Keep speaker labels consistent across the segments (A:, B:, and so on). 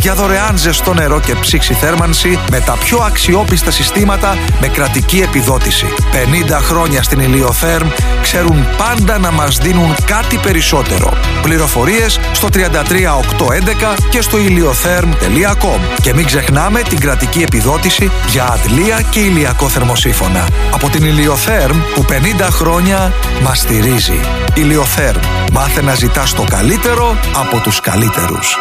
A: για δωρεάν ζεστό νερό και ψήξη θέρμανση με τα πιο αξιόπιστα συστήματα με κρατική επιδότηση. 50 χρόνια στην Ηλιοθέρμ ξέρουν πάντα να μας δίνουν κάτι περισσότερο. Πληροφορίες στο 33811 και στο iliotherm.com. Και μην ξεχνάμε την κρατική επιδότηση για αντλία και ηλιακό θερμοσύφωνα. Από την Ηλιοθέρμ που 50 χρόνια μας στηρίζει. Ηλιοθέρμ. Μάθε να ζητάς το καλύτερο από τους καλύτερους.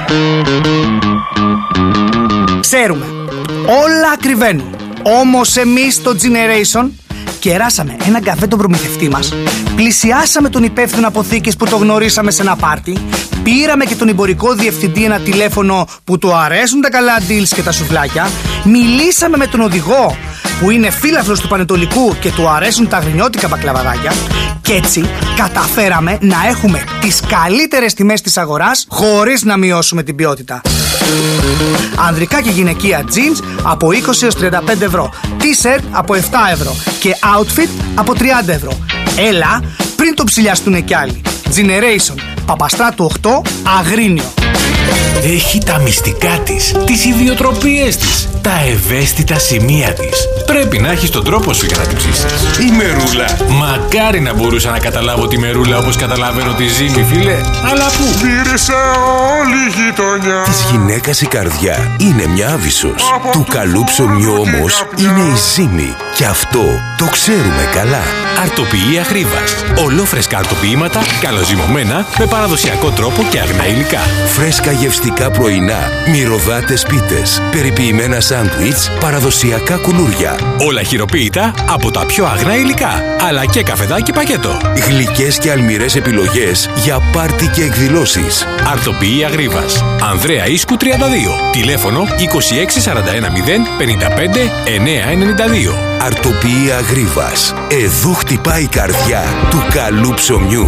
B: Ξέρουμε, όλα ακριβένουν. Όμως εμείς στο Generation κεράσαμε έναν καφέ τον προμηθευτή μας, πλησιάσαμε τον υπεύθυνο αποθήκης που το γνωρίσαμε σε ένα πάρτι, πήραμε και τον εμπορικό διευθυντή ένα τηλέφωνο που του αρέσουν τα καλά deals και τα σουβλάκια, μιλήσαμε με τον οδηγό που είναι φίλαθλος του Πανετολικού και του αρέσουν τα γρινιώτικα μπακλαβαδάκια και έτσι καταφέραμε να έχουμε τις καλύτερες τιμές της αγοράς χωρίς να μειώσουμε την ποιότητα. Ανδρικά και γυναικεία jeans από 20 έως 35 ευρώ, t-shirt από 7 ευρώ και outfit από 30 ευρώ. Έλα πριν το ψηλιαστούν κι άλλοι. Generation, Παπαστράτου 8, Αγρίνιο.
C: Έχει τα μυστικά της, τις ιδιοτροπίες της, τα ευαίσθητα σημεία της. Πρέπει να έχεις τον τρόπο σου για να την ψήσεις. Η Μερούλα. Μακάρι να μπορούσα να καταλάβω τη Μερούλα όπως καταλαβαίνω τη Ζήμη, φίλε. Αλλά πού?
D: Μύρισε όλη η γειτονιά.
E: Της γυναίκας η καρδιά είναι μια άβυσσος. Του καλού ψωμιού όμως είναι η Ζήμη. Και αυτό το ξέρουμε καλά.
C: Αρτοποιεί Αχρήβας. Ολόφρεσκα αρτοποιήματα, καλοζυμωμένα, με παραδοσιακό τρόπο και αγνά υλικά.
E: Φρέσκα γευστικά πρωινά, μυρωδάτες πίτες, περιποιημένα σάντουιτς, παραδοσιακά κουλούρια.
C: Όλα χειροποίητα από τα πιο αγνά υλικά, αλλά και καφεδάκι πακέτο.
E: Γλυκές και αλμυρές επιλογές για πάρτι και εκδηλώσεις.
C: Αρτοποιεί Αχρήβας. Ανδρέα Ίσκου 32. Τηλέφωνο 26410 55 992.
E: Αρτοποιεί Αχρήβας. Εδώ χτυπάει η καρδιά του καλού ψωμιού.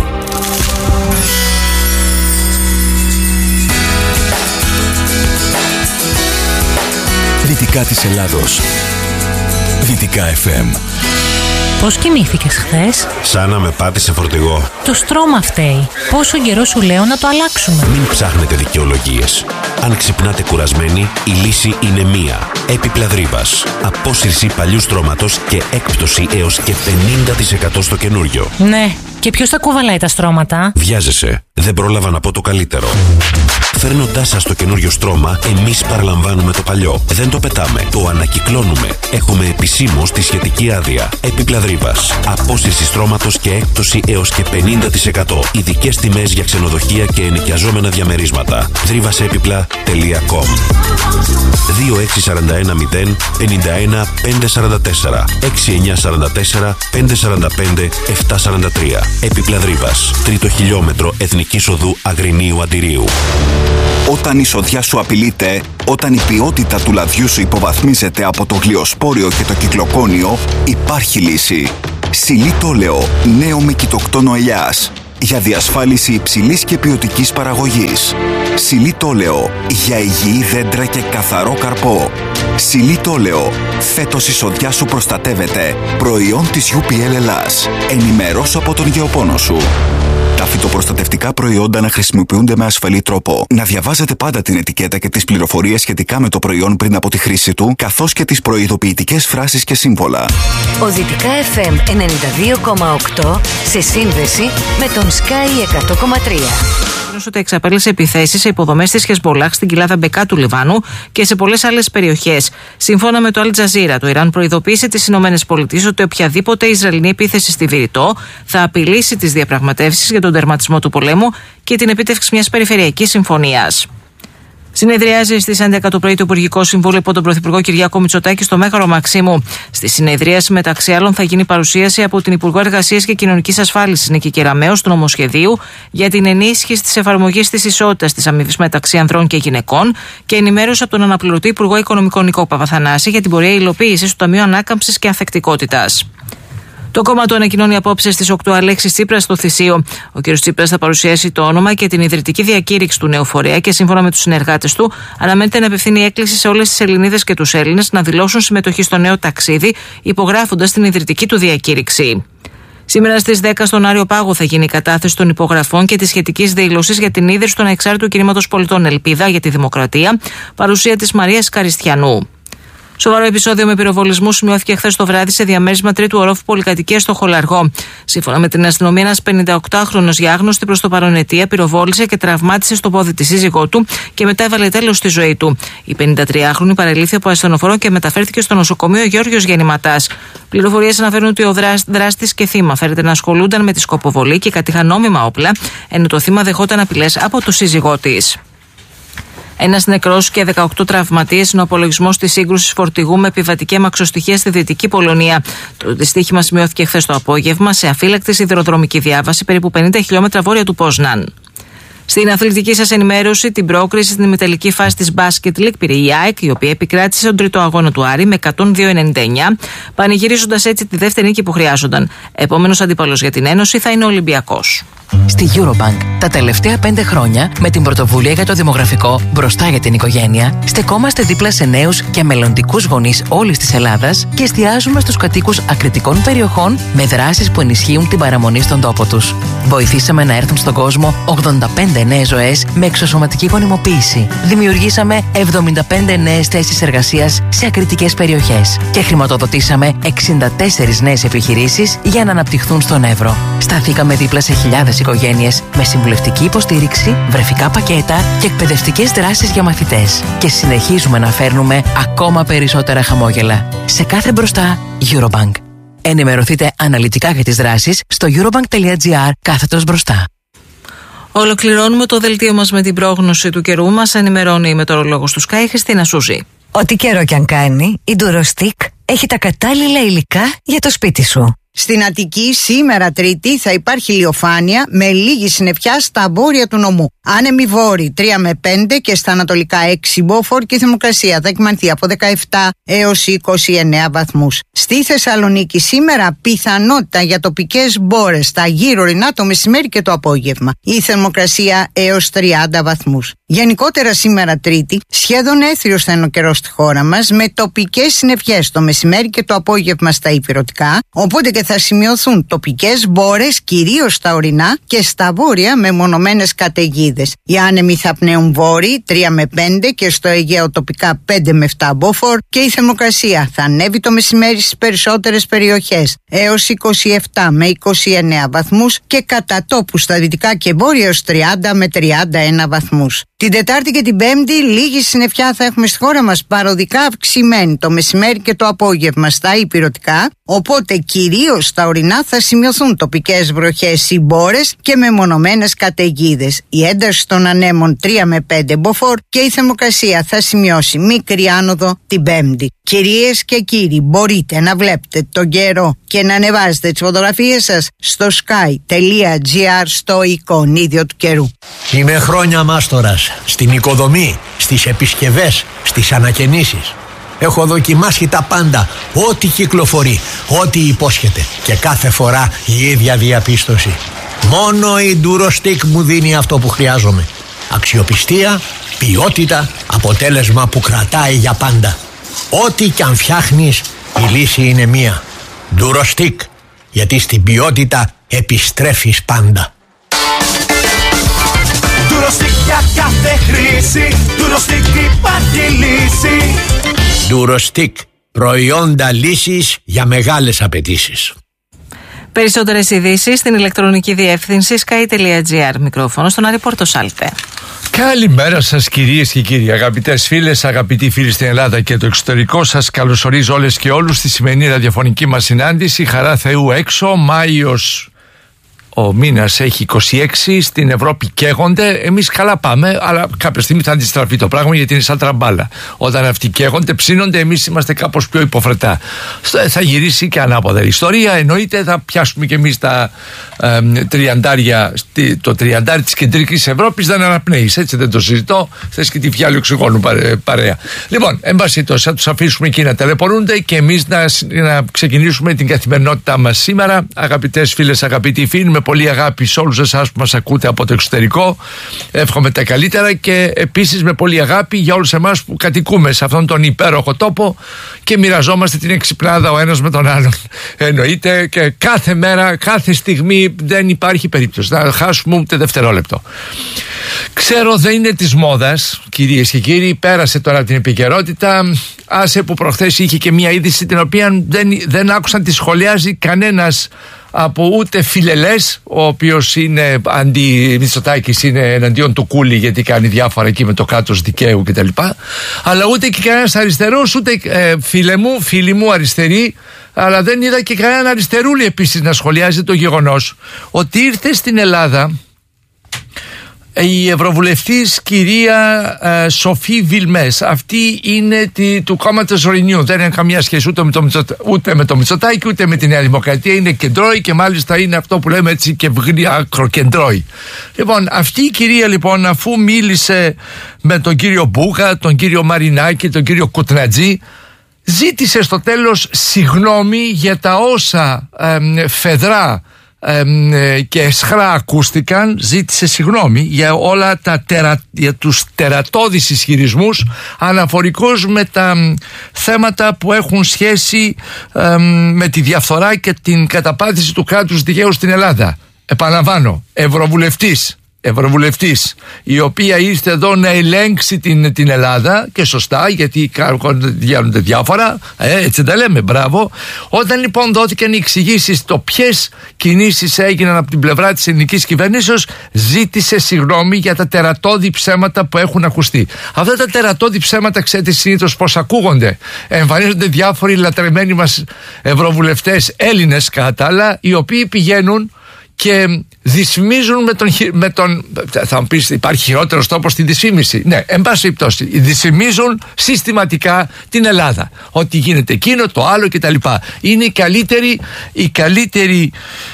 E: Δυτικά της Ελλάδος. Δυτικά FM.
F: Πώς κοιμήθηκες χθες?
G: Σαν να με πάτησε φορτηγό.
F: Το στρώμα φταίει. Πόσο καιρό σου λέω να το αλλάξουμε?
G: Μην ψάχνετε δικαιολογίες. Αν ξυπνάτε κουρασμένοι, η λύση είναι μία. Έπιπλα Δρύβας. Απόσυρση παλιού στρώματος και έκπτωση έως και 50% στο καινούριο.
F: Ναι. Και ποιος θα κουβαλάει τα στρώματα?
G: Βιάζεσαι. Δεν πρόλαβα να πω το καλύτερο. Φέρνοντάς σας το καινούριο στρώμα, εμείς παραλαμβάνουμε το παλιό. Δεν το πετάμε. Το ανακυκλώνουμε. Έχουμε επισήμως τη σχετική άδεια. Έπιπλα Δρύβας. Απόσυρση στρώματος και έκπτωση έως και 50%. Ειδικές τιμές για ξενοδοχεία και ενοικιαζόμενα διαμερίσματα. Drivasepipla.com 2641 0 51 544 6944 545 743. Έπιπλα Δρύβας. Τρίτο χιλιόμετρο Εθνικής Οδού Αγρινίου Αντιρίου.
H: Όταν η σοδιά σου απειλείται, όταν η ποιότητα του λαδιού σου υποβαθμίζεται από το γλυοσπόριο και το κυκλοκόνιο, υπάρχει λύση. Xylitoleo, νέο με κοιτοκτόνο ελιάς. Για διασφάλιση υψηλής και ποιοτικής παραγωγής. Xylitoleo, για υγιή δέντρα και καθαρό καρπό. Xylitoleo, φέτος η σοδιά σου προστατεύεται. Προϊόν της UPL Ελλάς. Ενημερώσου από τον γεωπόνο σου. Τα φυτοπροστατευτικά προϊόντα να χρησιμοποιούνται με ασφαλή τρόπο. Να διαβάζετε πάντα την ετικέτα και τις πληροφορίες σχετικά με το προϊόν πριν από τη χρήση του, καθώς και τις προειδοποιητικές φράσεις και σύμβολα.
I: Ο Δυτικά FM 92,8 σε σύνδεση με τον Sky 100,3.
J: Ότι εξαπέλυσε επιθέσεις σε υποδομές της Χεσμπολάχ στην κοιλάδα Μπεκά του Λιβάνου και σε πολλές άλλες περιοχές. Σύμφωνα με το Αλ Τζαζίρα, το Ιράν προειδοποίησε τις ΗΠΑ ότι οποιαδήποτε Ισραηλινή επίθεση στη Βηρητό θα απειλήσει τις διαπραγματεύσεις για τον τερματισμό του πολέμου και την επίτευξη μιας περιφερειακής συμφωνίας. Συνεδριάζει στις 11 το πρωί το Υπουργικό Συμβούλιο από τον Πρωθυπουργό Κυριάκο Μητσοτάκη στο Μέγαρο Μαξίμου. Στη συνεδρίαση, μεταξύ άλλων, θα γίνει παρουσίαση από την Υπουργό Εργασίας και Κοινωνικής Ασφάλισης Νίκη Κεραμέως του νομοσχεδίου για την ενίσχυση της εφαρμογής της ισότητας της αμοιβής μεταξύ ανδρών και γυναικών και ενημέρωση από τον αναπληρωτή Υπουργό Οικονομικών Νικό Παπαθανάση για την πορεία υλοποίησης του Ταμείου Ανάκαμψης και Ανθεκτικότητας. Το κόμμα του ανακοινώνει απόψε στις 8 Αλέξης Τσίπρας στο Θησίο. Ο κ. Τσίπρας θα παρουσιάσει το όνομα και την ιδρυτική διακήρυξη του νέου φορέα και σύμφωνα με τους συνεργάτες του, αναμένεται να απευθύνει έκκληση σε όλες τις Ελληνίδες και τους Έλληνες να δηλώσουν συμμετοχή στο νέο ταξίδι, υπογράφοντας την ιδρυτική του διακήρυξη. Σήμερα στις 10 στον Άριο Πάγο θα γίνει η κατάθεση των υπογραφών και της σχετικής δήλωσης για την ίδρυση του ανεξάρτητου κινήματος πολιτών Ελπίδα για τη Δημοκρατία, παρουσία της Μαρίας Καριστιανού. Σοβαρό επεισόδιο με πυροβολισμού σημειώθηκε χθες το βράδυ σε διαμέρισμα τρίτου ορόφου πολυκατοικίας στο Χολαργό. Σύμφωνα με την αστυνομία, ένας 58χρονος για άγνωστη προς το παρόν αιτία πυροβόλησε και τραυμάτισε στο πόδι τη σύζυγό του και μετά έβαλε τέλος στη ζωή του. Η 53χρονη παρελήφθη από ασθενοφορό και μεταφέρθηκε στο νοσοκομείο Γιώργος Γεννηματάς. Πληροφορίες αναφέρουν ότι ο δράστης και θύμα φέρεται να ασχολούνταν με τη σκοποβολή και κατήχαν νόμιμα όπλα, ενώ το θύμα δεχόταν απειλές από το σύζυγό της. Ένας νεκρός και 18 τραυματίες είναι ο απολογισμός της σύγκρουσης φορτηγού με επιβατική αμαξοστοιχεία στη Δυτική Πολωνία. Το δυστύχημα σημειώθηκε χθες το απόγευμα σε αφύλακτη σιδηροδρομική διάβαση περίπου 50 χιλιόμετρα βόρεια του Πόσναν. Στην αθλητική σας ενημέρωση, την πρόκριση στην ημιτελική φάση της Basket League πήρε η ΑΕΚ, η οποία επικράτησε τον τρίτο αγώνα του Άρη με 102-99, πανηγυρίζοντας έτσι τη δεύτερη νίκη που χρειάζονταν. Επόμενος αντίπαλος για την Ένωση θα είναι ο Ολυμπιακός.
K: Στη Eurobank, τα τελευταία 5 χρόνια, με την πρωτοβουλία για το δημογραφικό μπροστά για την οικογένεια, στεκόμαστε δίπλα σε νέους και μελλοντικούς γονείς όλης της Ελλάδας και εστιάζουμε στους κατοίκους ακριτικών περιοχών με δράσεις που ενισχύουν την παραμονή στον τόπο τους. Βοηθήσαμε να έρθουν στον κόσμο 85 νέες ζωές με εξωσωματική γονιμοποίηση. Δημιουργήσαμε 75 νέες θέσεις εργασίας σε ακριτικές περιοχές και χρηματοδοτήσαμε 64 νέες επιχειρήσεις για να αναπτυχθούν στον Εύρο. Σταθήκαμε δίπλα σε χιλιάδες οικογένειες με συμβουλευτική υποστήριξη, βρεφικά πακέτα και εκπαιδευτικές δράσεις για μαθητές. Και συνεχίζουμε να φέρνουμε ακόμα περισσότερα χαμόγελα. Σε κάθε μπροστά, Eurobank. Ενημερωθείτε αναλυτικά για τις δράσεις στο eurobank.gr/μπροστά.
J: Ολοκληρώνουμε το δελτίο μας με την πρόγνωση του καιρού. Μας ενημερώνει η μετεωρολόγος του Sky, Χριστίνα Σούζη.
I: Ό,τι καιρό κι αν κάνει, η Durostick έχει τα κατάλληλα υλικά για το σπίτι σου.
L: Στην Αττική σήμερα Τρίτη θα υπάρχει ηλιοφάνεια με λίγη συννεφιά στα βόρεια του νομού. Άνεμοι βόρειοι 3 με 5 και στα ανατολικά 6 μποφόρ και η θερμοκρασία θα εκμανθεί από 17 έως 29 βαθμούς. Στη Θεσσαλονίκη σήμερα πιθανότητα για τοπικές μπόρες στα γύρω ορεινά το μεσημέρι και το απόγευμα. Η θερμοκρασία έως 30 βαθμούς. Γενικότερα σήμερα Τρίτη σχεδόν έθριος θα είναι ο καιρός στη χώρα μας με τοπικές συννεφιές το μεσημέρι και το απόγευμα στα ηπειρωτικά, οπότε και θα σημειωθούν τοπικές μπόρες κυρίως στα ορεινά και στα βόρεια με μονομένες καταιγίδες. Οι άνεμοι θα πνέουν βόρειοι 3 με 5 και στο Αιγαίο τοπικά 5 με 7 μποφόρ και η θερμοκρασία θα ανέβει το μεσημέρι στις περισσότερες περιοχές έως 27 με 29 βαθμούς και κατά τόπου στα δυτικά και βόρεια έως 30 με 31 βαθμούς. Την Τετάρτη και την Πέμπτη λίγη συννεφιά θα έχουμε στη χώρα μας, παροδικά αυξημένη το μεσημέρι και το απόγευμα στα ηπειρωτικά, οπότε κυρίως στα ορεινά θα σημειωθούν τοπικές βροχές ή μπόρες και μεμονωμένες καταιγίδες. Η ένταση των ανέμων 3 με 5 μποφόρ και η θερμοκρασία θα σημειώσει μικρή άνοδο την Πέμπτη. Κυρίες και κύριοι, μπορείτε να βλέπετε τον καιρό και να ανεβάζετε τις φωτογραφίες σας στο sky.gr στο εικονίδιο του καιρού.
M: Είμαι χρόνια μάστορας στην οικοδομή, στις επισκευές, στις ανακαινήσεις. Έχω δοκιμάσει τα πάντα, ό,τι κυκλοφορεί, ό,τι υπόσχεται και κάθε φορά η ίδια διαπίστωση. Μόνο η Durostick μου δίνει αυτό που χρειάζομαι. Αξιοπιστία, ποιότητα, αποτέλεσμα που κρατάει για πάντα. Ό,τι κι αν φτιάχνεις, η λύση είναι μία. Durostick, γιατί στην ποιότητα επιστρέφεις πάντα.
N: Durostick για κάθε χρήση, Durostick υπάρχει λύση.
M: Durostick, προϊόντα λύσης για μεγάλες απαιτήσεις.
J: Περισσότερες ειδήσεις στην ηλεκτρονική διεύθυνση sky.gr. Μικρόφωνο στον Άρη Πορτοσάλτε.
O: Καλημέρα σας κυρίες και κύριοι, αγαπητές φίλες, αγαπητοί φίλοι στην Ελλάδα και το εξωτερικό. Σας καλωσορίζω όλες και όλους στη σημερινή ραδιοφωνική μας συνάντηση. Χαρά Θεού έξω, Μάιος. Ο μήνας έχει 26, στην Ευρώπη καίγονται. Εμείς καλά πάμε, αλλά κάποια στιγμή θα αντιστραφεί το πράγμα γιατί είναι σαν τραμπάλα. Όταν αυτοί καίγονται, ψήνονται, εμείς είμαστε κάπως πιο υποφρετά. Θα γυρίσει και ανάποδα η ιστορία. Εννοείται θα πιάσουμε και εμείς τα τριαντάρια. Το τριαντάρι της κεντρικής Ευρώπης δεν αναπνέεις, έτσι δεν το συζητώ. Θες και τη φιάλη οξυγόνου παρέα. Λοιπόν, εν πάση τόσο, θα τους αφήσουμε εκεί να τηλεφωνούνται και εμείς να ξεκινήσουμε την καθημερινότητά μας σήμερα. Αγαπητές φίλες, αγαπητοί φίλοι, με πολύ αγάπη σε όλους εσάς που μας ακούτε από το εξωτερικό. Εύχομαι τα καλύτερα και επίσης με πολύ αγάπη για όλους εμάς που κατοικούμε σε αυτόν τον υπέροχο τόπο και μοιραζόμαστε την εξυπνάδα ο ένας με τον άλλον. Εννοείται, και κάθε μέρα, κάθε στιγμή δεν υπάρχει περίπτωση να χάσουμε ούτε δευτερόλεπτο. Ξέρω δεν είναι της μόδας, κυρίες και κύριοι, πέρασε τώρα την επικαιρότητα. Άσε που προχθές είχε και μια είδηση την οποία δεν άκουσαν τη σχολιάζει κανένας από ούτε φιλελές, ο οποίος είναι Μητσοτάκης, είναι εναντίον του Κούλη γιατί κάνει διάφορα εκεί με το κράτος δικαίου κτλ. Αλλά ούτε και κανένας αριστερός, ούτε φίλοι μου αριστεροί, αλλά δεν είδα και κανέναν αριστερούλη επίσης να σχολιάζει το γεγονός ότι ήρθε στην Ελλάδα η Ευρωβουλευτής κυρία Σοφή Βιλμές. Αυτή είναι του κόμματος Renew. Δεν έχει καμία σχέση ούτε με το Μητσοτάκη ούτε με τη Νέα Δημοκρατία. Είναι κεντρώη και μάλιστα είναι αυτό που λέμε έτσι και ακροκεντρώη. Λοιπόν, αυτή η κυρία λοιπόν, αφού μίλησε με τον κύριο Μπούγα, τον κύριο Μαρινάκη, τον κύριο Κουτνατζή, ζήτησε στο τέλος συγγνώμη για τα όσα φεδρά και εσχρά ακούστηκαν. Ζήτησε συγγνώμη για όλα για τους τερατώδεις ισχυρισμούς αναφορικώς με τα θέματα που έχουν σχέση με τη διαφθορά και την καταπάτηση του κράτους δικαίου στην Ελλάδα. Επαναλαμβάνω, Ευρωβουλευτής, η οποία ήρθε εδώ να ελέγξει την Ελλάδα, και σωστά, γιατί γίνονται διάφορα, έτσι τα λέμε, μπράβο. Όταν λοιπόν δόθηκαν οι εξηγήσεις το ποιες κινήσεις έγιναν από την πλευρά της ελληνικής κυβέρνησης, ζήτησε συγγνώμη για τα τερατώδη ψέματα που έχουν ακουστεί. Αυτά τα τερατώδη ψέματα, ξέρετε συνήθως πώς ακούγονται? Εμφανίζονται διάφοροι λατρεμένοι μας ευρωβουλευτές, Έλληνες κατά άλλα, οι οποίοι πηγαίνουν και δυσφημίζουν με τον θα μου πεις, υπάρχει χειρότερος τρόπος στη δυσφήμιση? Ναι, εν πάση περιπτώσει, δυσφημίζουν συστηματικά την Ελλάδα, ότι γίνεται εκείνο, το άλλο κτλ. Είναι η καλύτερη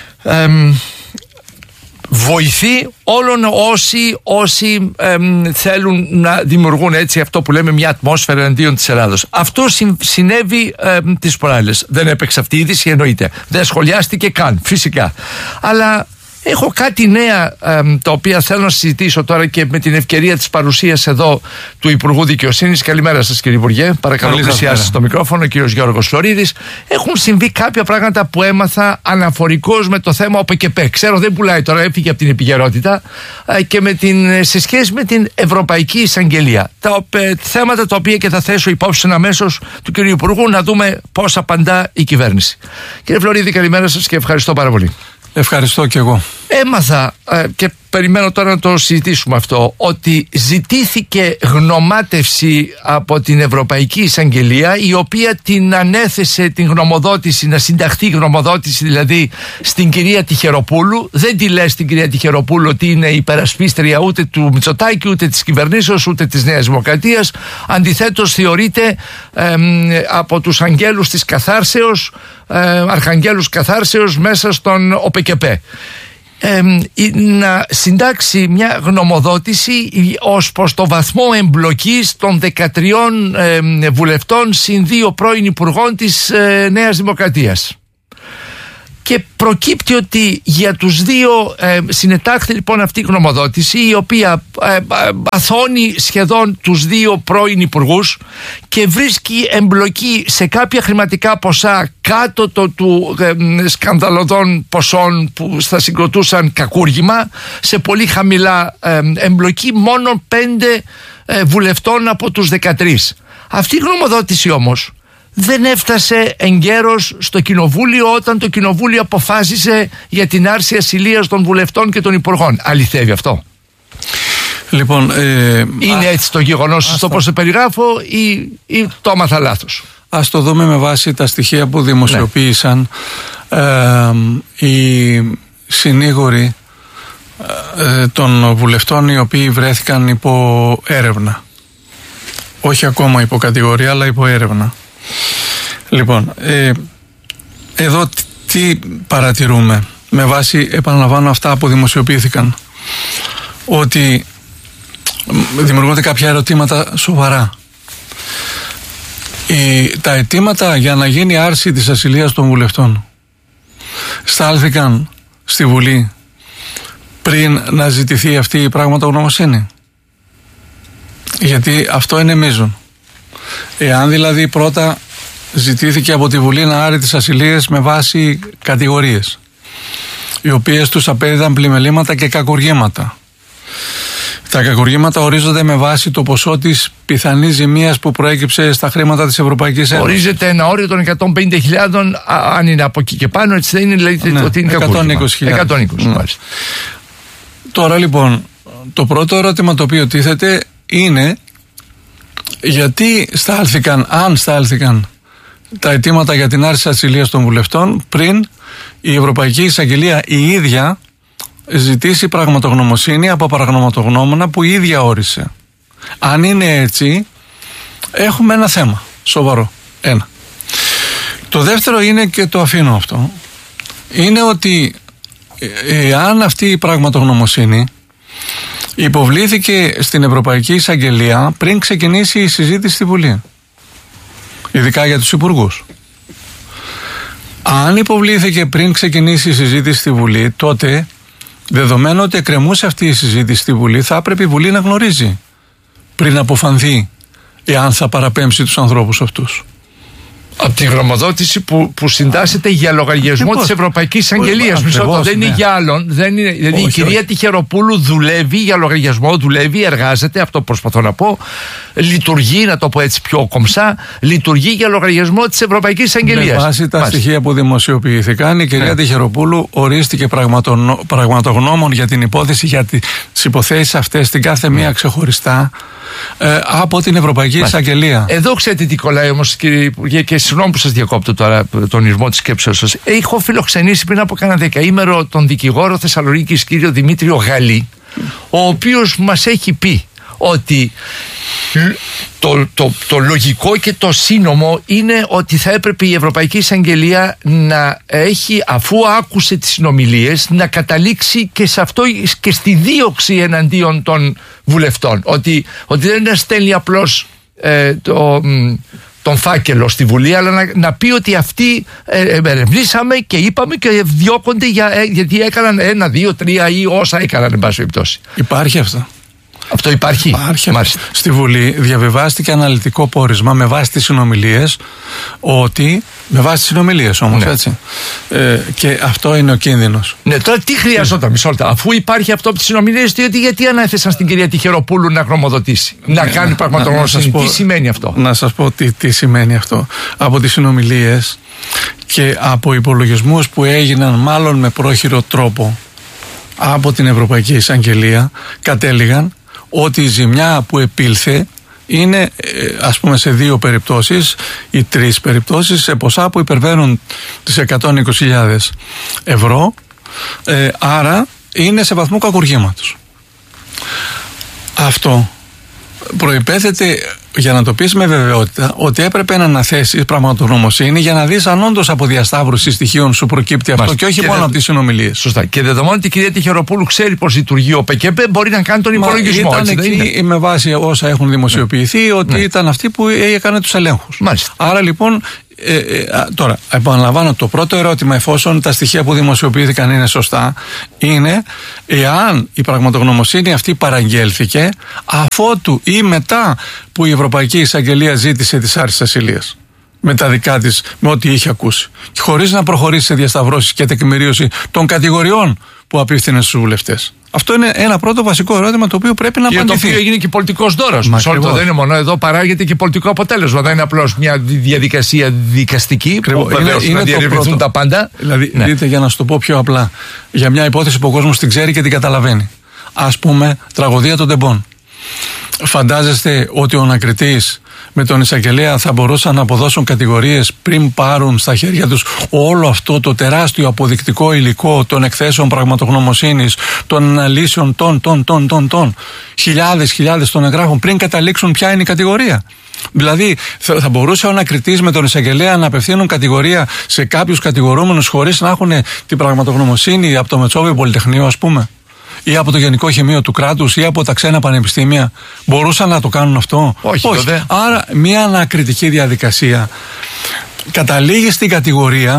O: βοηθή όλων όσοι θέλουν να δημιουργούν έτσι αυτό που λέμε μια ατμόσφαιρα εναντίον της Ελλάδος. Αυτό συνέβη τις προάλλες. Δεν έπαιξε αυτή η είδηση, εννοείται. Δεν σχολιάστηκε καν, φυσικά. Αλλά έχω κάτι νέα τα οποία θέλω να συζητήσω τώρα και με την ευκαιρία της παρουσίας εδώ του Υπουργού Δικαιοσύνης. Καλημέρα σας κύριε Υπουργέ, παρακαλώ πλησιάστε στο μικρόφωνο, ο κύριος Γιώργος Φλωρίδης. Έχουν συμβεί κάποια πράγματα που έμαθα αναφορικώς με το θέμα ΟΠΕΚΕΠΕ. Ξέρω δεν πουλάει τώρα, έφυγε από την επικαιρότητα, και σε σχέση με την Ευρωπαϊκή Εισαγγελία. Θέματα τα οποία και θα θέσω υπόψη αμέσως του κύριου Υπουργού, να δούμε πώς απαντά η κυβέρνηση. Κύριε Φλωρίδη, καλημέρα σας και ευχαριστώ πάρα πολύ.
P: Ευχαριστώ και εγώ.
O: Έμαθα και περιμένω τώρα να το συζητήσουμε αυτό, ότι ζητήθηκε γνωμάτευση από την Ευρωπαϊκή Εισαγγελία, η οποία την ανέθεσε την γνωμοδότηση, να συνταχθεί γνωμοδότηση δηλαδή στην κυρία Τυχεροπούλου. Δεν τη λέει στην κυρία Τυχεροπούλου ότι είναι υπερασπίστρια ούτε του Μητσοτάκη, ούτε της κυβερνήσεως, ούτε της Νέας Δημοκρατίας. Αντιθέτως θεωρείται από τους αγγέλους της καθάρσεως, αρχαγγέλους καθάρσεως μέσα στον ΟΠΕΚΕΠΕ. Να συντάξει μια γνωμοδότηση ως προς το βαθμό εμπλοκής των 13 βουλευτών συν 2 πρώην υπουργών της Νέας Δημοκρατίας. Και προκύπτει ότι για τους δύο συνετάχθη λοιπόν αυτή η γνωμοδότηση, η οποία αθώνει σχεδόν τους δύο πρώην υπουργούς και βρίσκει εμπλοκή σε κάποια χρηματικά ποσά κάτω του σκανδαλωδών ποσών που θα συγκροτούσαν κακούργημα, σε πολύ χαμηλά εμπλοκή μόνο 5 βουλευτών από τους 13. Αυτή η γνωμοδότηση όμως δεν έφτασε εγκαίρος στο Κοινοβούλιο, όταν το Κοινοβούλιο αποφάσισε για την άρση ασυλίας των βουλευτών και των υπουργών. Αληθεύει αυτό?
P: Λοιπόν,
O: είναι έτσι το γεγονός στο πώς το περιγράφω, ή το έμαθα λάθος?
P: Ας το δούμε με βάση τα στοιχεία που δημοσιοποίησαν οι συνήγοροι των βουλευτών, οι οποίοι βρέθηκαν υπό έρευνα. Όχι ακόμα υπό κατηγορία, αλλά υπό έρευνα. Λοιπόν, εδώ τι παρατηρούμε με βάση, επαναλαμβάνω, αυτά που δημοσιοποιήθηκαν? Ότι δημιουργούνται κάποια ερωτήματα σοβαρά. Τα αιτήματα για να γίνει άρση της ασυλίας των βουλευτών στάλθηκαν στη Βουλή πριν να ζητηθεί αυτή η πραγματογνωμοσύνη? Γιατί αυτό είναι μείζον. Εάν δηλαδή πρώτα ζητήθηκε από τη Βουλή να άρει τις ασυλίες με βάση κατηγορίες, οι οποίες τους απέδιδαν πλημελήματα και κακουργήματα. Τα κακουργήματα ορίζονται με βάση το ποσό της πιθανής ζημίας που προέκυψε στα χρήματα της Ευρωπαϊκής Ένωσης.
O: Ορίζεται ένα όριο των 150.000, αν είναι από εκεί και πάνω, έτσι δεν είναι, δηλαδή, ότι είναι
P: 120.000.
O: μάλιστα.
P: Τώρα λοιπόν, το πρώτο ερώτημα το οποίο τίθεται είναι γιατί αν στάλθηκαν τα αιτήματα για την άρση ασυλίας των βουλευτών πριν η Ευρωπαϊκή Εισαγγελία η ίδια ζητήσει πραγματογνωμοσύνη από παραγνωματογνώμονα που η ίδια όρισε. Αν είναι έτσι, έχουμε ένα θέμα σοβαρό. Ένα. Το δεύτερο είναι, και το αφήνω αυτό, είναι ότι αν αυτή η πραγματογνωμοσύνη υποβλήθηκε στην Ευρωπαϊκή Εισαγγελία πριν ξεκινήσει η συζήτηση στη Βουλή, ειδικά για τους υπουργούς. Αν υποβλήθηκε πριν ξεκινήσει η συζήτηση στη Βουλή, τότε, δεδομένου ότι εκκρεμούσε αυτή η συζήτηση στη Βουλή, θα έπρεπε η Βουλή να γνωρίζει πριν αποφανθεί εάν θα παραπέμψει τους ανθρώπους αυτούς.
O: Από τη γνωμοδότηση που συντάσσεται για λογαριασμό της Ευρωπαϊκής Αγγελίας. Δεν είναι για άλλον. Δηλαδή η κυρία Τυχεροπούλου δουλεύει για λογαριασμό, εργάζεται, αυτό προσπαθώ να πω. Λειτουργεί, να το πω έτσι πιο κομψά, λειτουργεί για λογαριασμό της Ευρωπαϊκής Αγγελίας.
P: Με βάση τα στοιχεία που δημοσιοποιήθηκαν, η κυρία Τυχεροπούλου ορίστηκε πραγματογνώμων για την υπόθεση, για τις υποθέσεις αυτές, την κάθε μία ξεχωριστά, από την Ευρωπαϊκή Εισαγγελία.
O: Εδώ ξέρετε τι κολλάει όμως, κύριε Υπουργέ, και συγγνώμη που σας διακόπτω τώρα τον ηρμό της σκέψεως σας. Έχω φιλοξενήσει πριν από κάνα δεκαήμερο τον δικηγόρο Θεσσαλονίκης κύριο Δημήτριο Γαλλή, ο οποίος μας έχει πει ότι το λογικό και το σύνομο είναι ότι θα έπρεπε η Ευρωπαϊκή Εισαγγελία να έχει, αφού άκουσε τις συνομιλίες, να καταλήξει και σε αυτό και στη δίωξη εναντίον των βουλευτών. Ότι δεν είναι να στέλνει απλώς τον φάκελο στη Βουλή, αλλά να πει ότι αυτοί ερευνήσαμε και είπαμε και διώκονται γιατί έκαναν 1, 2, 3 ή όσα έκαναν, εν πάση περιπτώσει.
P: Υπάρχει αυτό.
O: Αυτό υπάρχει.
P: Στη Βουλή διαβιβάστηκε αναλυτικό πόρισμα με βάση τις συνομιλίες, ότι. Με βάση τις συνομιλίες όμως, έτσι. Και αυτό είναι ο κίνδυνος.
O: Ναι, τώρα τι χρειαζόταν, μισό λεπτό. Αφού υπάρχει αυτό από τις συνομιλίες, γιατί ανέθεσαν στην κυρία Τυχεροπούλου να γνωμοδοτήσει, να κάνει πραγματογνωμοσύνη? Τι σημαίνει αυτό?
P: Να σας πω τι σημαίνει αυτό. Από τις συνομιλίες και από υπολογισμούς που έγιναν μάλλον με πρόχειρο τρόπο από την Ευρωπαϊκή Εισαγγελία, κατέληγαν ότι η ζημιά που επήλθε είναι, ας πούμε, σε 2 περιπτώσεις ή 3 περιπτώσεις, σε ποσά που υπερβαίνουν τις 120.000 ευρώ, άρα είναι σε βαθμό κακουργήματος. Αυτό προϋπέθεται, για να το πεις με βεβαιότητα, ότι έπρεπε να αναθέσεις πραγματογνωμοσύνη για να δεις αν όντως από διασταύρωση στοιχείων σου προκύπτει αυτό και όχι μόνο από τις συνομιλίες.
O: Σωστά. Και δεδομένου ότι η κυρία Τυχεροπούλου ξέρει πως λειτουργεί ο ΠΚΠ, μπορεί να κάνει τον υπολογισμό.
P: Ήταν εκεί με βάση όσα έχουν δημοσιοποιηθεί, ότι ήταν αυτή που έκανε τους ελέγχους. Άρα λοιπόν, τώρα επαναλαμβάνω, το πρώτο ερώτημα, εφόσον τα στοιχεία που δημοσιοποιήθηκαν είναι σωστά, είναι εάν η πραγματογνωμοσύνη αυτή παραγγέλθηκε αφότου ή μετά που η Ευρωπαϊκή Εισαγγελία ζήτησε τις άρσεις ασυλίας με τα δικά της, με ό,τι είχε ακούσει, και χωρίς να προχωρήσει σε διασταυρώσεις και τεκμηρίωση των κατηγοριών που απίφθηνε στους βουλευτές. Αυτό είναι ένα πρώτο βασικό ερώτημα το οποίο πρέπει να απαντηθεί.
O: Για το οποίο έγινε και πολιτικός δώρος. Δεν είναι μόνο εδώ, παράγεται και πολιτικό αποτέλεσμα. Δεν είναι απλώς μια διαδικασία δικαστική που βεβαίως να διερευνηθούν τα πάντα.
P: Δηλαδή, δείτε, για να σου το πω πιο απλά, για μια υπόθεση που ο κόσμος την ξέρει και την καταλαβαίνει. Ας πούμε, τραγωδία των τεμπών. Φαντάζεστε ότι ο ανακριτής με τον εισαγγελέα θα μπορούσαν να αποδώσουν κατηγορίες πριν πάρουν στα χέρια τους όλο αυτό το τεράστιο αποδεικτικό υλικό των εκθέσεων πραγματογνωμοσύνης, των αναλύσεων των χιλιάδες των εγγράφων πριν καταλήξουν ποια είναι η κατηγορία? Δηλαδή θα μπορούσε ο ανακριτής με τον εισαγγελέα να απευθύνουν κατηγορία σε κάποιους κατηγορούμενους χωρίς να έχουν την πραγματογνωμοσύνη από το Μετσόβιο Πολυτεχνείο, ας πούμε, ή από το Γενικό Χημείο του κράτους ή από τα ξένα πανεπιστήμια? Μπορούσαν να το κάνουν αυτό?
O: Όχι.
P: Άρα μια ανακριτική διαδικασία καταλήγει στην κατηγορία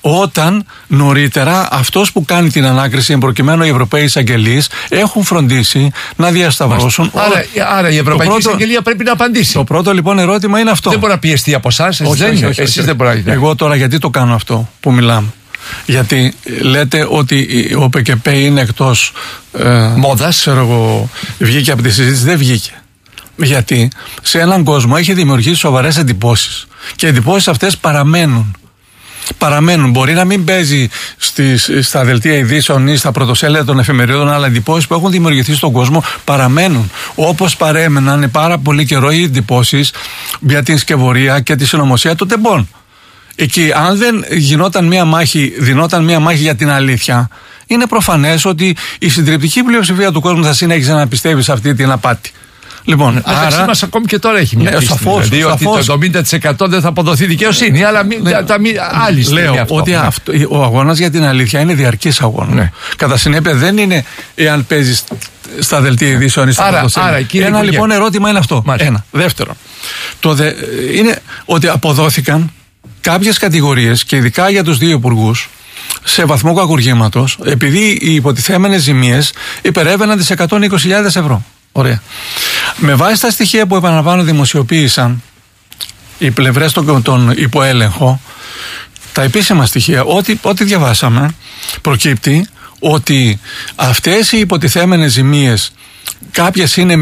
P: όταν νωρίτερα αυτός που κάνει την ανάκριση, εμπροκειμένου οι Ευρωπαίοι εισαγγελείς, έχουν φροντίσει να διασταυρώσουν.
O: Άρα η Ευρωπαϊκή Εισαγγελία πρέπει να απαντήσει.
P: Το πρώτο λοιπόν ερώτημα είναι αυτό.
O: Δεν μπορεί να πιεστεί από εσάς. Δεν μπορεί να.
P: Εγώ τώρα γιατί το κάνω αυτό που μιλάμε? Γιατί λέτε ότι ο ΠΚΠ είναι εκτός
O: μόδας.
P: Ξέρω εγώ, βγήκε από τη συζήτηση. Δεν βγήκε. Γιατί σε έναν κόσμο έχει δημιουργήσει σοβαρές εντυπώσεις. Και οι εντυπώσεις αυτές παραμένουν. Μπορεί να μην παίζει στα δελτία ειδήσεων ή στα πρωτοσέλιδα των εφημερίδων, αλλά εντυπώσεις που έχουν δημιουργηθεί στον κόσμο παραμένουν. Όπως παρέμεναν πάρα πολύ καιρό οι εντυπώσεις για την σκευωρία και τη συνωμοσία των τεμπών. Εκεί, αν δεν δινόταν μία μάχη για την αλήθεια, είναι προφανές ότι η συντριπτική πλειοψηφία του κόσμου θα συνέχισε να πιστεύει σε αυτή την απάτη. Λοιπόν,
O: άρα μας ακόμη και τώρα έχει μια πίστη.
P: Σαφώς,
O: δηλαδή ότι το 70% δεν θα αποδοθεί δικαιοσύνη, αλλά άλλη στιγμή.
P: Λέω ότι ο αγώνας για την αλήθεια είναι διαρκής αγώνα. Ναι. Κατά συνέπεια δεν είναι εάν παίζεις στα δελτία ειδήσεων ή στα πρωτοσέλιδα. Ένα λοιπόν ερώτημα είναι αυτό. Ένα. Δεύτερο. Είναι ότι αποδόθηκαν κάποιες κατηγορίες και ειδικά για τους δύο υπουργούς σε βαθμό κακουργήματος, επειδή οι υποτιθέμενες ζημίες υπερέβαιναν τις 120.000 ευρώ. Ωραία. Με βάση τα στοιχεία που επαναλαμβάνω δημοσιοποίησαν οι πλευρές των υποέλεγχο, τα επίσημα στοιχεία, ό,τι διαβάσαμε, προκύπτει ότι αυτές οι υποτιθέμενες ζημίες, κάποιες είναι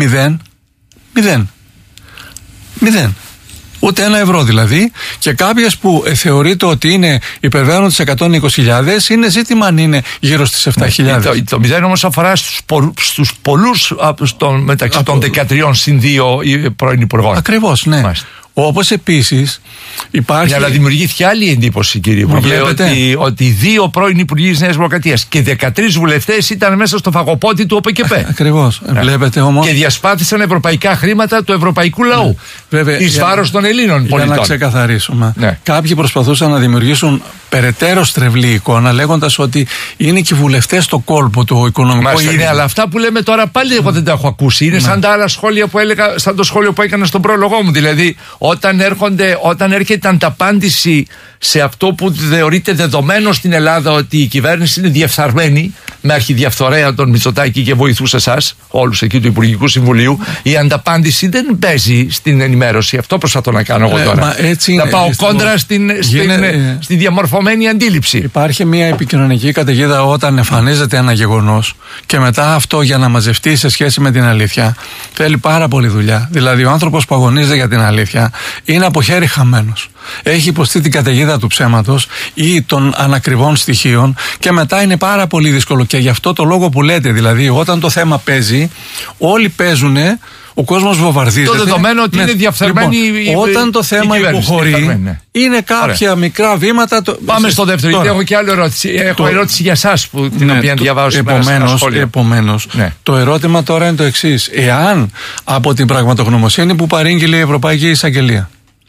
P: 0. Ούτε 1 ευρώ δηλαδή, και κάποιες που θεωρείται ότι υπερβαίνουν τις 120.000, είναι ζήτημα αν είναι γύρω στις 7.000.
O: Το 0 όμως αφορά στους πολλούς μεταξύ των 13 συν 2 πρώην υπουργών.
P: Ακριβώς, ναι. Όπως επίσης υπάρχει.
O: Αλλά δημιουργήθηκε άλλη εντύπωση, κύριε Υπουργέ, ότι 2 πρώην υπουργοί της Νέας Δημοκρατίας και 13 βουλευτές ήταν μέσα στο φαγοπότη του ΟΠΚΠ.
P: Ακριβώς. Βλέπετε όμως.
O: Και διασπάθησαν ευρωπαϊκά χρήματα του ευρωπαϊκού λαού. Εις βάρος των Ελλήνων πολιτών.
P: Για να ξεκαθαρίσουμε. Κάποιοι προσπαθούσαν να δημιουργήσουν περαιτέρω στρεβλή εικόνα, λέγοντας ότι είναι και οι βουλευτές στο κόλπο του οικονομικού ίδρυμα.
O: Ναι, αλλά αυτά που λέμε τώρα πάλι εγώ δεν τα έχω ακούσει. Είναι σαν τα άλλα σχόλια που έλεγα, σαν το σχόλιο που έκανα στον πρόλογό μου. Δηλαδή, όταν έρχεται ανταπάντηση σε αυτό που θεωρείται δεδομένο στην Ελλάδα, ότι η κυβέρνηση είναι διεφθαρμένη με αρχιδιαφθορέα τον Μητσοτάκη και βοηθούσε εσάς, όλους εκεί του Υπουργικού Συμβουλίου, η ανταπάντηση δεν παίζει στην ενημέρωση. Αυτό προσπαθώ να κάνω εγώ τώρα. Να πάω κόντρα στη διαμορφωμένη αντίληψη.
P: Υπάρχει μια επικοινωνική καταιγίδα όταν εμφανίζεται ένα γεγονός και μετά αυτό για να μαζευτεί σε σχέση με την αλήθεια θέλει πάρα πολύ δουλειά. Δηλαδή, ο άνθρωπος που αγωνίζεται για την αλήθεια είναι από χέρι χαμένος. Έχει υποστεί την καταιγίδα του ψέματος ή των ανακριβών στοιχείων και μετά είναι πάρα πολύ δύσκολο. Και γι' αυτό το λόγο που λέτε, δηλαδή, όταν το θέμα παίζει, όλοι παίζουνε. Ο κόσμος βομβαρδίζεται.
O: Το δεδομένο ότι είναι διαφθαρμένη
P: όταν το θέμα υποχωρεί, είναι κάποια μικρά βήματα.
O: Πάμε στο δεύτερο, γιατί έχω και άλλη ερώτηση. Έχω ερώτηση για εσάς την οποία διαβάζω σήμερα.
P: Επομένως, το ερώτημα τώρα είναι το εξής. Εάν από την πραγματογνωμοσύνη που παρήγγειλε η Ευρωπαϊκή Εισαγγελία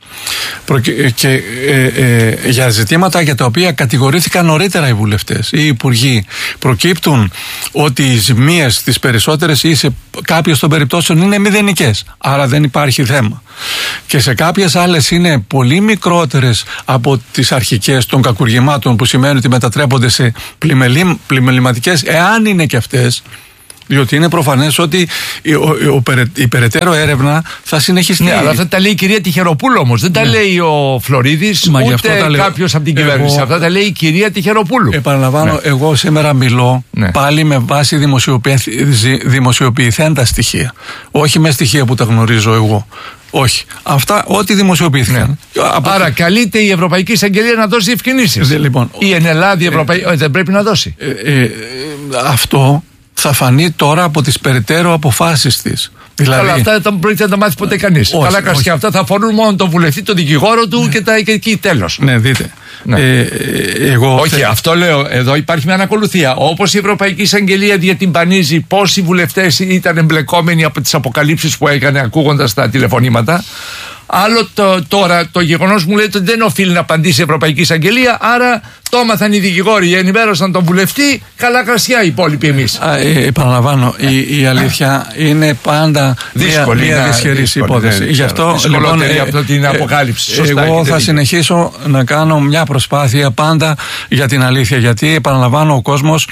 P: και για ζητήματα για τα οποία κατηγορήθηκαν νωρίτερα οι βουλευτές ή οι υπουργοί, προκύπτουν ότι οι ζημίες στις περισσότερες ή σε κάποιες των περιπτώσεων είναι μηδενικές, άρα δεν υπάρχει θέμα, και σε κάποιες άλλες είναι πολύ μικρότερες από τις αρχικές των κακουργημάτων, που σημαίνει ότι μετατρέπονται σε πλημεληματικές, εάν είναι και αυτές, διότι είναι προφανές ότι η περαιτέρω έρευνα θα συνεχιστεί.
O: Ναι, αλλά αυτά τα λέει η κυρία Τυχεροπούλου όμως. Δεν τα λέει ο Φλωρίδης, ούτε κάποιος από την κυβέρνηση. Αυτά τα λέει η κυρία Τυχεροπούλου.
P: Επαναλαμβάνω, εγώ σήμερα μιλώ πάλι με βάση δημοσιοποιηθέντα στοιχεία. Όχι με στοιχεία που τα γνωρίζω εγώ. Όχι. Αυτά ό,τι δημοσιοποιήθηκαν.
O: Άρα καλείται η Ευρωπαϊκή Εισαγγελία να δώσει διευκρινήσεις.
P: Λοιπόν,
O: η Ενελλάδη δεν πρέπει να δώσει.
P: Αυτό θα φανεί τώρα από τις περαιτέρω αποφάσεις της. Δηλαδή,
O: αλλά αυτά δεν πρόκειται να τα μάθει ποτέ κανείς. Καλά, και αυτά θα αφορούν μόνο τον βουλευτή, τον δικηγόρο του και εκεί τέλος.
P: Ναι, δείτε.
O: Όχι, αυτό λέω. Εδώ υπάρχει μια ανακολουθία. Όπως η Ευρωπαϊκή Εισαγγελία διατυμπανίζει πόσοι βουλευτές ήταν εμπλεκόμενοι από τις αποκαλύψεις που έκανε ακούγοντας τα τηλεφωνήματα, Άλλο τώρα το γεγονός μου λέτε ότι δεν οφείλει να απαντήσει η Ευρωπαϊκή Εισαγγελία, άρα το έμαθαν οι δικηγόροι, ενημέρωσαν τον βουλευτή, καλά κρασιά οι υπόλοιποι εμείς.
P: Επαναλαμβάνω, η αλήθεια είναι πάντα μια δυσχερής υπόθεση. Γι' αυτό λοιπόν,
O: από την αποκάλυψη. Σωστά,
P: εγώ θα συνεχίσω να κάνω μια προσπάθεια πάντα για την αλήθεια, γιατί επαναλαμβάνω ο κόσμος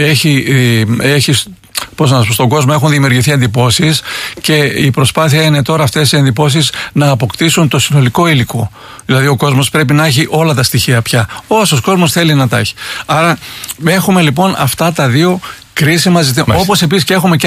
P: έχει πώς να σας πω, στον κόσμο έχουν δημιουργηθεί εντυπώσεις και η προσπάθεια είναι τώρα αυτές οι εντυπώσεις να αποκτήσουν το συνολικό υλικό. Δηλαδή ο κόσμος πρέπει να έχει όλα τα στοιχεία πια. Όσος κόσμος θέλει να τα έχει. Άρα έχουμε λοιπόν αυτά τα δύο κρίσιμα ζητήματα. Όπως επίσης και έχουμε και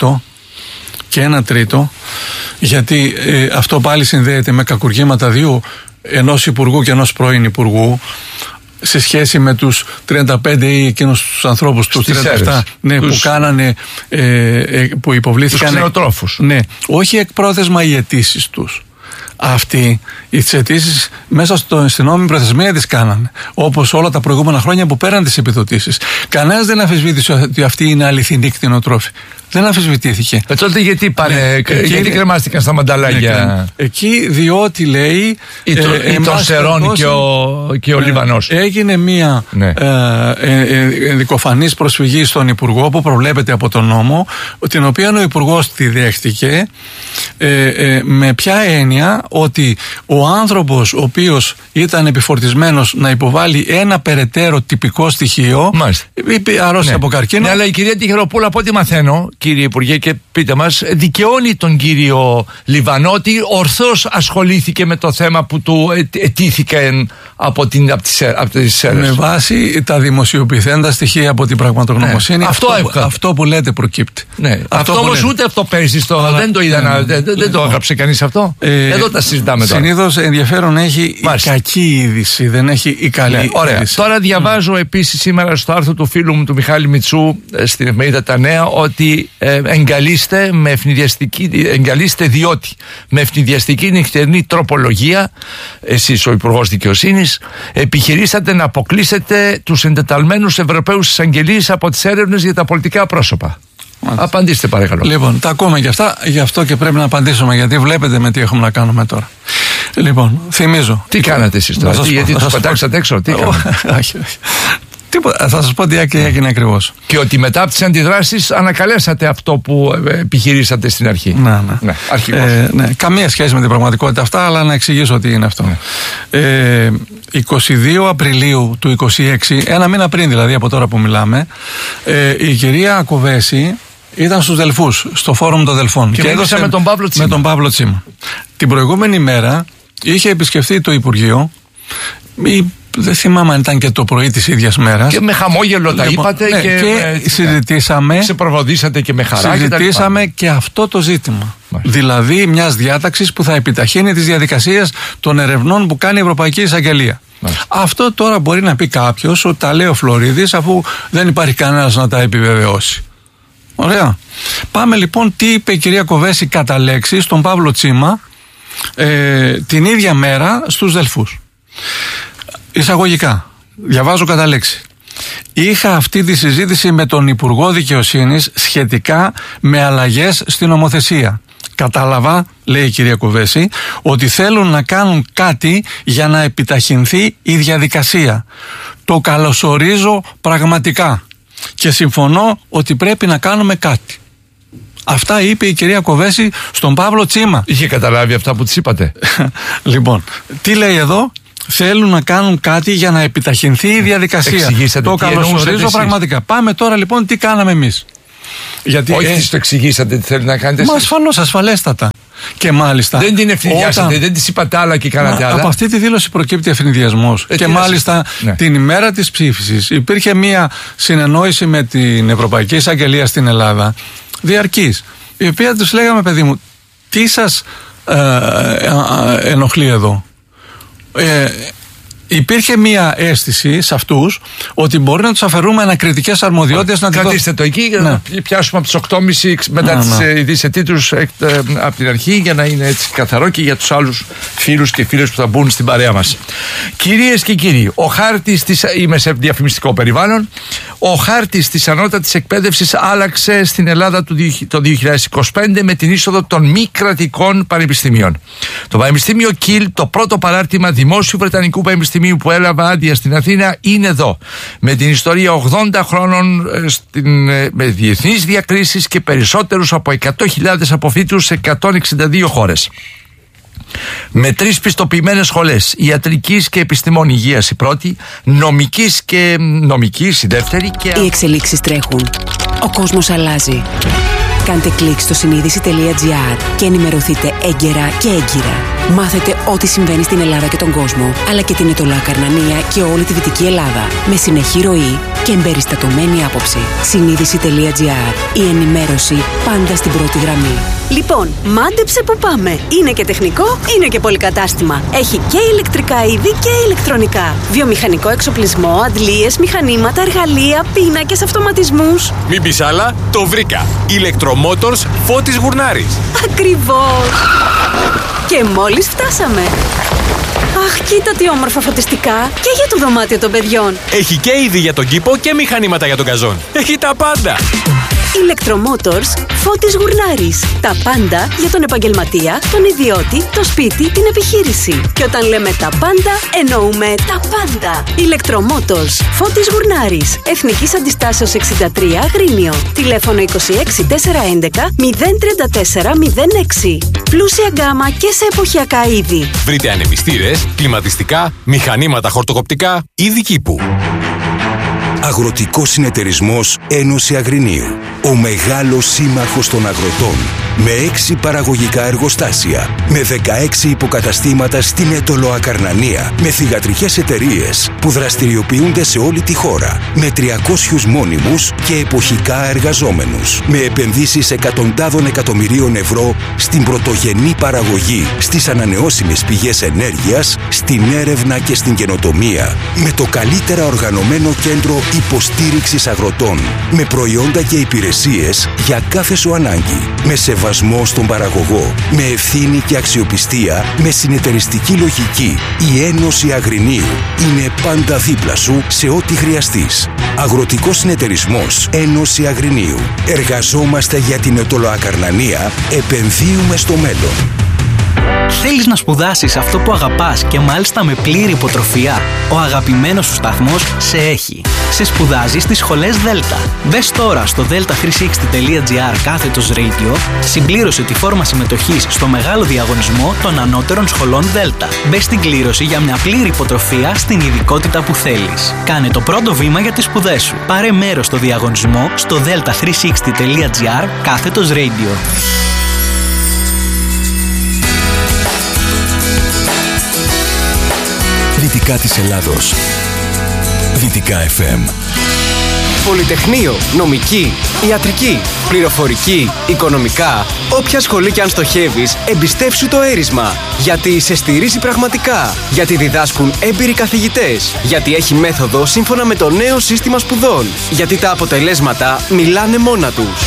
P: ένα τρίτο, γιατί αυτό πάλι συνδέεται με κακουργήματα ενός υπουργού και ενός πρώην υπουργού, σε σχέση με τους 35 ή εκείνους τους ανθρώπους, τους 37 που κάνανε, που υποβλήθηκαν.
O: Τους ξενοτρόφους.
P: Ναι, όχι εκπρόθεσμα οι αιτήσεις τους. Αυτοί τις αιτήσεις μέσα στην νόμιμη προθεσμία τις κάνανε. Όπως όλα τα προηγούμενα χρόνια που πέραν τις επιδοτήσεις. Κανένας δεν αμφισβήτησε ότι αυτοί είναι αληθινοί κτηνοτρόφοι. Δεν αμφισβητήθηκε.
O: Τότε γιατί γιατί κρεμάστηκαν στα μανταλάκια.
P: Εκεί διότι λέει
O: ή τον Σερών και ο Λιβανός.
P: Έγινε μια δικοφανής προσφυγή στον Υπουργό που προβλέπεται από τον νόμο, την οποία ο Υπουργός τη δέχτηκε με ποια έννοια ότι ο άνθρωπος ο οποίος ήταν επιφορτισμένος να υποβάλει ένα περαιτέρω τυπικό στοιχείο, αρρώστια από καρκίνο.
O: Ναι, αλλά η κυρία Τιχεροπούλα, από ό,τι μαθαίνω, κύριε Υπουργέ, και πείτε μας, δικαιώνει τον κύριο Λιβανό ότι ορθώς ασχολήθηκε με το θέμα που του αιτήθηκαν από τις ΣΕΡΕΣ.
P: Με βάση τα δημοσιοποιηθέντα στοιχεία από την πραγματογνωμοσύνη, αυτό που λέτε προκύπτει.
O: Ναι. Αυτό όμως ούτε αυτό πέρσι δεν το είδα, δεν το έγραψε κανείς αυτό. Εδώ τα συζητάμε τώρα.
P: Συνήθως ενδιαφέρον έχει η κακή είδηση, δεν έχει η καλή είδηση.
O: Ωραία. Τώρα διαβάζω επίσης σήμερα στο άρθρο του φίλου μου του Μιχάλη Μητσού στην εφημερίδα Τα Νέα ότι εγκαλείστε διότι με ευνηδιαστική νυχτερινή τροπολογία, εσείς ο Υπουργός Δικαιοσύνης, επιχειρήσατε να αποκλείσετε τους εντεταλμένους Ευρωπαίους εισαγγελείς από τις έρευνες για τα πολιτικά πρόσωπα. Απαντήστε παρακαλώ.
P: Λοιπόν, τα ακούμε και αυτά, γι' αυτό και πρέπει να απαντήσουμε, γιατί βλέπετε με τι έχουμε να κάνουμε τώρα. Λοιπόν, θυμίζω.
O: Τι κάνατε εσείς τώρα, γιατί τους πετάξατε έξω, τι κάνατε?
P: Όχι. Τίποτα, θα σας πω τι έγινε ακριβώς.
O: Και ότι μετά από τις αντιδράσεις ανακαλέσατε αυτό που επιχειρήσατε στην αρχή.
P: Ναι. Ναι. Καμία σχέση με την πραγματικότητα αυτά, αλλά να εξηγήσω τι είναι αυτό. Ναι. 22 Απριλίου του 2026, ένα μήνα πριν δηλαδή από τώρα που μιλάμε, η κυρία Κοβέση ήταν στους Δελφούς, στο φόρουμ των Δελφών.
O: Και έδωσε
P: με τον Παύλο Τσίμα. Την προηγούμενη μέρα είχε επισκεφθεί το Υπουργείο, δεν θυμάμαι αν ήταν και το πρωί της ίδιας μέρας.
O: Και με χαμόγελο τα είπατε
P: και συζητήσαμε.
O: Ξεπροβοδίσατε και με χαρά.
P: Συζητήσαμε και αυτό το ζήτημα. Δηλαδή μιας διάταξης που θα επιταχύνει τις διαδικασίες των ερευνών που κάνει η Ευρωπαϊκή Εισαγγελία. Αυτό τώρα μπορεί να πει κάποιος ότι τα λέει ο Φλωρίδης, αφού δεν υπάρχει κανένας να τα επιβεβαιώσει. Ωραία. Πάμε λοιπόν τι είπε η κυρία Κοβέση κατά λέξη στον Παύλο Τσίμα την ίδια μέρα στους Δελφούς. Εισαγωγικά, διαβάζω κατά λέξη. Είχα αυτή τη συζήτηση με τον Υπουργό Δικαιοσύνης σχετικά με αλλαγές στην νομοθεσία. Κατάλαβα, λέει η κυρία Κοβέση, ότι θέλουν να κάνουν κάτι για να επιταχυνθεί η διαδικασία. Το καλωσορίζω πραγματικά και συμφωνώ ότι πρέπει να κάνουμε κάτι. Αυτά είπε η κυρία Κοβέση στον Παύλο Τσίμα.
O: Είχε καταλάβει αυτά που της είπατε?
P: Λοιπόν, τι λέει εδώ? Θέλουν να κάνουν κάτι για να επιταχυνθεί η διαδικασία.
O: Εξηγήσατε,
P: το καλωσορίζω πραγματικά. Πάμε τώρα λοιπόν τι κάναμε εμείς.
O: Γιατί όχι, το εξηγήσατε τι θέλει να κάνετε.
P: Μα ασφαλώς, ασφαλέστατα. Και μάλιστα.
O: Δεν την ευνηδιάσατε, δεν της είπατε άλλα και κάνατε άλλα.
P: Από αυτή τη δήλωση προκύπτει ευνηδιασμός. Και μάλιστα την ημέρα της ψήφισης υπήρχε μία συνεννόηση με την Ευρωπαϊκή Εισαγγελία στην Ελλάδα, διαρκής, η οποία τους λέγαμε, παιδί μου, τι σας ενοχλεί εδώ? Υπήρχε μία αίσθηση σε αυτούς ότι μπορεί να τους αφαιρούμε ανακριτικές αρμοδιότητες.
O: Κρατήστε το εκεί για να πιάσουμε από τις 8.30 μετά τις ειδήσεις τίτλους από την αρχή, για να είναι έτσι καθαρό και για τους άλλους φίλους και φίλες που θα μπουν στην παρέα μας. Κυρίες και κύριοι, ο χάρτης της... Είμαι σε διαφημιστικό περιβάλλον. Ο χάρτης της ανώτατης εκπαίδευσης άλλαξε στην Ελλάδα το 2025 με την είσοδο των μη κρατικών πανεπιστημίων. Το Πανεπιστήμιο Κιλ, το πρώτο παράρτημα δημόσιου Βρετανικού Πανεπιστημίου που έλαβε άδεια στην Αθήνα, είναι εδώ. Με την ιστορία 80 χρόνων με διεθνείς διακρίσεις και περισσότερους από 100.000 αποφύτους σε 162 χώρες. Με 3 πιστοποιημένες σχολές, ιατρικής και επιστημών υγείας η πρώτη, νομικής η δεύτερη και...
Q: Οι εξελίξεις τρέχουν. Ο κόσμος αλλάζει. Κάντε κλικ στο συνείδηση.gr και ενημερωθείτε έγκαιρα και έγκυρα. Μάθετε ό,τι συμβαίνει στην Ελλάδα και τον κόσμο, αλλά και την Αιτωλοακαρνανία και όλη τη Δυτική Ελλάδα. Με συνεχή ροή και εμπεριστατωμένη άποψη. Συνείδηση.gr. Η ενημέρωση πάντα στην πρώτη γραμμή.
R: Λοιπόν, μάντεψε που πάμε. Είναι και τεχνικό, είναι και πολυκατάστημα. Έχει και ηλεκτρικά είδη και ηλεκτρονικά. Βιομηχανικό εξοπλισμό, αντλίες, μηχανήματα, εργαλεία, πίνακες, αυτοματισμούς.
S: Μην πεις άλλα, το βρήκα. Ηλεκτρομότορς Φώτης Γουρνάρης.
R: Ακριβώς. Και μόλις φτάσαμε. Αχ, κοίτα τι όμορφα φωτιστικά. Και για το δωμάτιο των παιδιών.
S: Έχει και είδη για τον κήπο και μηχανήματα για τον καζόν. Έχει τα πάντα.
R: Ηλεκτρομότορς Φώτης Γουρνάρης. Τα πάντα για τον επαγγελματία, τον ιδιώτη, το σπίτι, την επιχείρηση. Και όταν λέμε τα πάντα, εννοούμε τα πάντα. Ηλεκτρομότορς Φώτης Γουρνάρης. Εθνικής Αντιστάσεως 63 Αγρίνιο. Τηλέφωνο 26 411 034 06. Πλούσια γκάμα και σε εποχιακά είδη.
S: Βρείτε ανεμιστήρες, κλιματιστικά, μηχανήματα χορτοκοπτικά, είδη κήπου.
E: Αγροτικός Συνεταιρισμός Ένωση Αγρινίου. Ο μεγάλος σύμμαχος των αγροτών. Με 6 παραγωγικά εργοστάσια. Με 16 υποκαταστήματα στην Αιτωλοακαρνανία. Με θυγατρικές εταιρείες που δραστηριοποιούνται σε όλη τη χώρα. Με 300 μόνιμους και εποχικά εργαζόμενους. Με επενδύσεις εκατοντάδων εκατομμυρίων ευρώ στην πρωτογενή παραγωγή, στις ανανεώσιμες πηγές ενέργειας, στην έρευνα και στην καινοτομία. Με το καλύτερα οργανωμένο κέντρο υποστήριξης αγροτών. Με προϊόντα και υπηρεσίες για κάθε σου ανάγκη. Με σεβασμό στον παραγωγό. Με ευθύνη και αξιοπιστία. Με συνεταιριστική λογική. Η Ένωση Αγρινίου είναι πάντα δίπλα σου σε ό,τι χρειαστείς. Αγροτικός Συνεταιρισμός Ένωση Αγρινίου. Εργαζόμαστε για την Αιτωλοακαρνανία. Επενδύουμε στο μέλλον.
T: Θέλεις να σπουδάσεις αυτό που αγαπάς και μάλιστα με πλήρη υποτροφία? Ο αγαπημένος σου σταθμός σε έχει. Σε σπουδάζει στις σχολές Δέλτα. Μπες τώρα στο delta360.gr/radio, συμπλήρωσε τη φόρμα συμμετοχής στο μεγάλο διαγωνισμό των ανώτερων σχολών Δέλτα. Μπες στην κλήρωση για μια πλήρη υποτροφία στην ειδικότητα που θέλεις. Κάνε το πρώτο βήμα για τις σπουδές σου. Πάρε μέρος στο διαγωνισμό στο delta360.gr/radio.
E: Δυτικά της Ελλάδος. Δυτικά FM.
U: Πολυτεχνείο, νομική, ιατρική, πληροφορική, οικονομικά. Όποια σχολή κι αν στοχεύεις, εμπιστεύσου το έρισμα. Γιατί σε στηρίζει πραγματικά. Γιατί διδάσκουν έμπειροι καθηγητές. Γιατί έχει μέθοδο σύμφωνα με το νέο σύστημα σπουδών. Γιατί τα αποτελέσματα μιλάνε μόνα τους.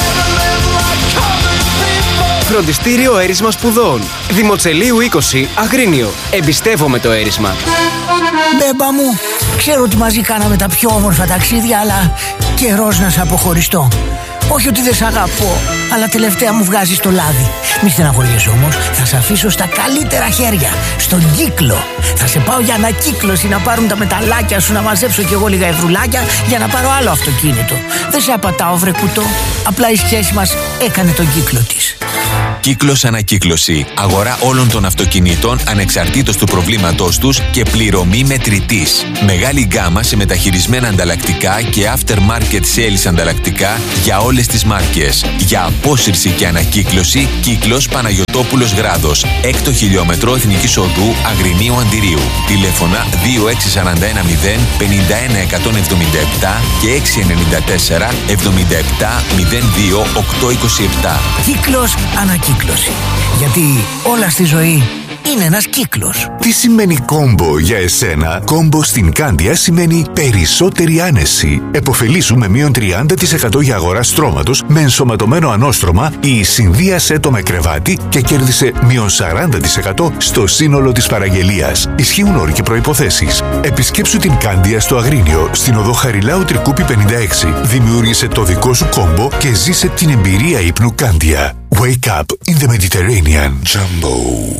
U: Φροντιστήριο Έρισμα Σπουδών. Δημοτσελείου 20, Αγρίνιο. Εμπιστεύομαι το έρισμα.
V: Μπέμπα μου, ξέρω ότι μαζί κάναμε τα πιο όμορφα ταξίδια, αλλά καιρός να σε αποχωριστώ. Όχι ότι δεν σ' αγαπώ, αλλά τελευταία μου βγάζεις το λάδι. Μη στεναχωριέσαι όμως, θα σε αφήσω στα καλύτερα χέρια, στον Κύκλο. Θα σε πάω για ανακύκλωση να πάρουν τα μεταλλάκια σου, να μαζέψω κι εγώ λίγα ευρουλάκια για να πάρω άλλο αυτοκίνητο. Δεν σε απατάω βρε κουτό, απλά η σχέση μας έκανε τον κύκλο της.
W: Κύκλος Ανακύκλωση. Αγορά όλων των αυτοκινήτων ανεξαρτήτως του προβλήματός τους και πληρωμή μετρητής. Μεγάλη γκάμα σε μεταχειρισμένα ανταλλακτικά και aftermarket sales ανταλλακτικά για όλες τις μάρκες. Για απόσυρση και ανακύκλωση, Κύκλος Παναγιωτόπουλος Γράδος. 6ο χιλιόμετρο Εθνικής Οδού Αγρινίου Αντιρίου. Τηλέφωνα 26410 51 177 και 694 77 02 827.
V: Κύκλος Ανακύκλωση. Γιατί όλα στη ζωή είναι ένας κύκλος.
E: Τι σημαίνει κόμπο για εσένα? Κόμπο στην Κάνδια σημαίνει περισσότερη άνεση. Εποφελήσου με μείον 30% για αγορά στρώματος με ενσωματωμένο ανώστρωμα ή συνδύασέ το με κρεβάτι και κέρδισε μείον 40% στο σύνολο της παραγγελίας. Ισχύουν όροι και προϋποθέσεις. Επισκέψου την Κάνδια στο Αγρίνιο, στην οδό Χαριλάου Τρικούπη 56. Δημιούργησε το δικό σου κόμπο και ζήσε την εμπειρία ύπνου Κάνδια. Wake up in the Mediterranean. Jumbo.